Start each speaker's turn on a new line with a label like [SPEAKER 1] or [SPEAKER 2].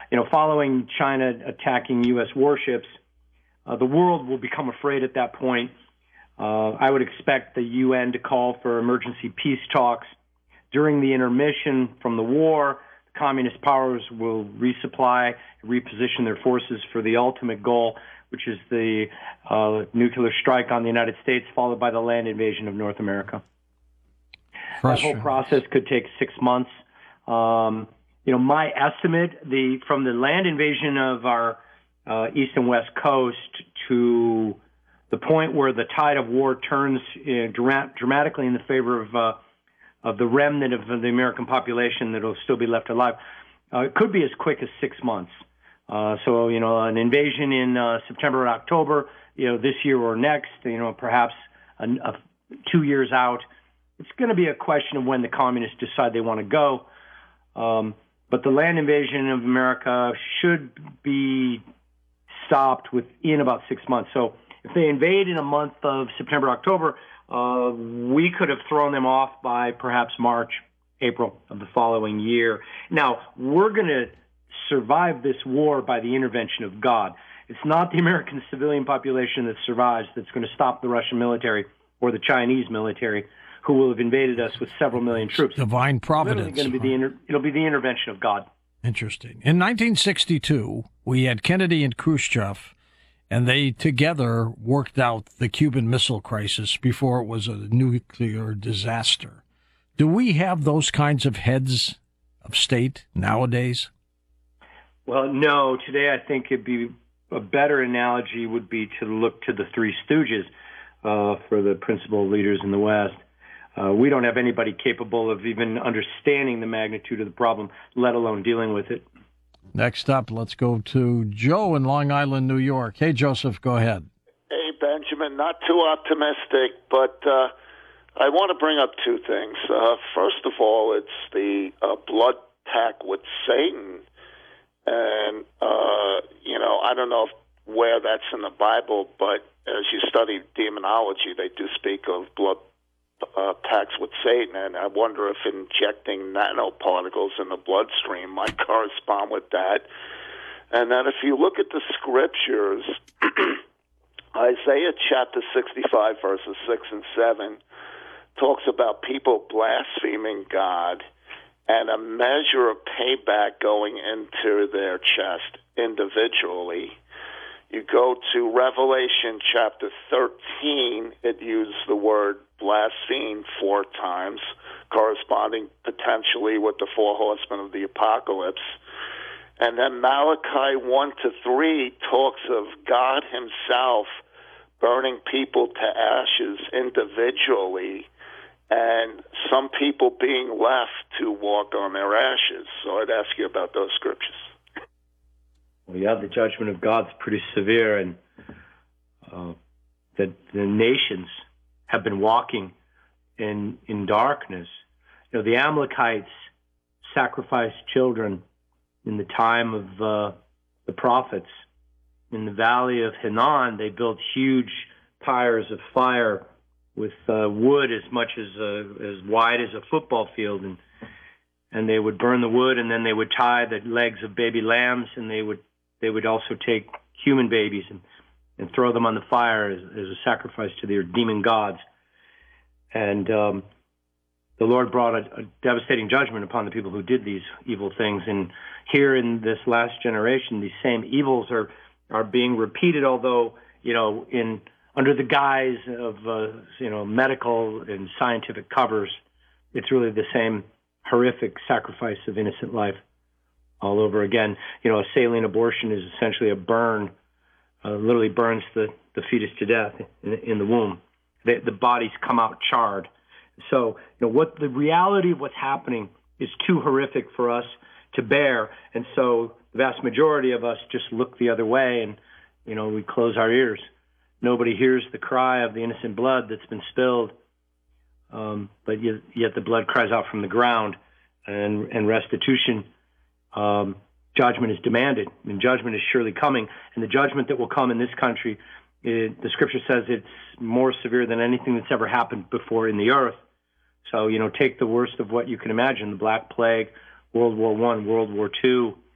[SPEAKER 1] following China attacking U.S. warships, the world will become afraid at that point. I would expect the UN to call for emergency peace talks. During the intermission from the war, the communist powers will resupply, reposition their forces for the ultimate goal, which is the nuclear strike on the United States, followed by the land invasion of North America. That whole process could take 6 months. My estimate, from the land invasion of our east and west coast to the point where the tide of war turns dramatically in the favor of the remnant of the American population that will still be left alive, it could be as quick as 6 months. An invasion in September or October, this year or next, perhaps 2 years out. It's going to be a question of when the communists decide they want to go. But the land invasion of America should be stopped within about 6 months. So if they invade in a month of September, October, we could have thrown them off by perhaps March, April of the following year. Now, we're going to survive this war by the intervention of God. It's not the American civilian population that survives that's going to stop the Russian military or the Chinese military, who will have invaded us with several million troops.
[SPEAKER 2] Divine providence.
[SPEAKER 1] It'll be the intervention of God.
[SPEAKER 2] Interesting. In 1962, we had Kennedy and Khrushchev, and they together worked out the Cuban Missile Crisis before it was a nuclear disaster. Do we have those kinds of heads of state nowadays?
[SPEAKER 1] Well, no. Today, I think it'd be a better analogy would be to look to the Three Stooges for the principal leaders in the West. We don't have anybody capable of even understanding the magnitude of the problem, let alone dealing with it.
[SPEAKER 2] Next up, let's go to Joe in Long Island, New York. Hey, Joseph, go ahead.
[SPEAKER 3] Hey, Benjamin, not too optimistic, but I want to bring up two things. First of all, it's the blood pact with Satan. And, I don't know where that's in the Bible, but as you study demonology, they do speak of blood pacts with Satan, and I wonder if injecting nanoparticles in the bloodstream might correspond with that. And then if you look at the scriptures, Isaiah chapter 65, verses 6 and 7, talks about people blaspheming God and a measure of payback going into their chest individually. You go to Revelation chapter 13, it uses the word blaspheme 4 times, corresponding potentially with the 4 horsemen of the apocalypse. And then Malachi 1 to 3 talks of God himself burning people to ashes individually, and some people being left to walk on their ashes. So I'd ask you about those scriptures.
[SPEAKER 1] Well, yeah, the judgment of God's pretty severe, and that the nations have been walking in darkness. The Amalekites sacrificed children in the time of the prophets. In the valley of Hinnom, they built huge pyres of fire with wood as much as wide as a football field, and they would burn the wood, and then they would tie the legs of baby lambs, and they would also take human babies and throw them on the fire as a sacrifice to their demon gods. And the Lord brought a devastating judgment upon the people who did these evil things. And here in this last generation, these same evils are being repeated, although, under the guise of, medical and scientific covers. It's really the same horrific sacrifice of innocent life all over again. A saline abortion is essentially a burn, literally burns the fetus to death in the womb. The bodies come out charred. So, what the reality of what's happening is too horrific for us to bear, and so the vast majority of us just look the other way, and we close our ears. Nobody hears the cry of the innocent blood that's been spilled, but yet the blood cries out from the ground, and restitution. Judgment is demanded, and judgment is surely coming. And the judgment that will come in this country, the Scripture says it's more severe than anything that's ever happened before in the earth. So, take the worst of what you can imagine: the Black Plague, World War I, World War II,